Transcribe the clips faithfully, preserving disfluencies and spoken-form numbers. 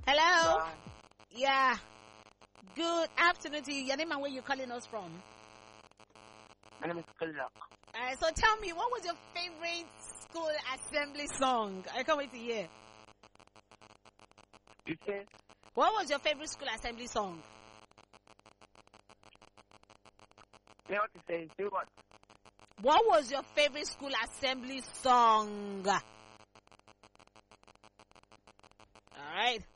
Hello? Bye. Yeah. Good afternoon to you. Your name and where you're calling us from? My name is Kulak. Alright, so tell me, what was your favorite school assembly song? I can't wait to hear. You say? What was your favorite school assembly song? You know what to say? Say what? What was your favorite school assembly song? Alright.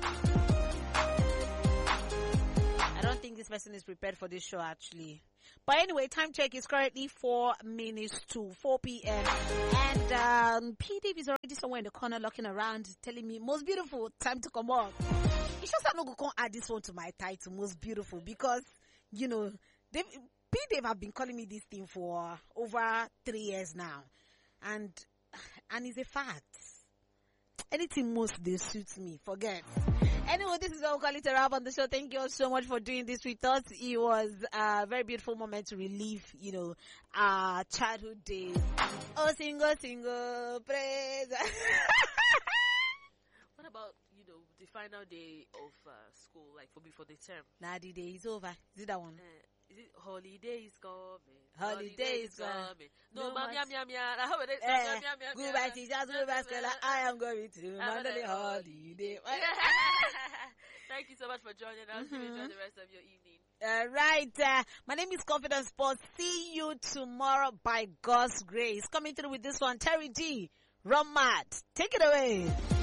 I don't think this person is prepared for this show actually. But anyway, time check is currently four minutes to four p.m. And um, P Dave is already somewhere in the corner looking around telling me, most beautiful, time to come up. It's just I'm not going to add this one to my title, most beautiful, because, you know, they, P Dave have been calling me this thing for over three years now. And, and it's a fact. Anything most they suits me, forget. Anyway, this is what we call it a wrap on the show. Thank you all so much for doing this with us. It was a very beautiful moment to relive, you know, our childhood days. Oh, single, single, praise. What about, you know, the final day of uh, school, like for before the term? Nah, the day is over. Is it that one? Uh, is it holiday is coming? Holiday is coming. No, No ma'am, mas- yam, yam, yam. I hope it is. Eh, Yam, yam, yam, goodbye yam. teachers, goodbye scholar. I am going to Monday holiday. Thank you so much for joining us. Mm-hmm. Enjoy the rest of your evening. All right. Uh, my name is Confidence Sports. See you tomorrow by God's grace. Coming through with this one, Terry G. Run Mad. Take it away.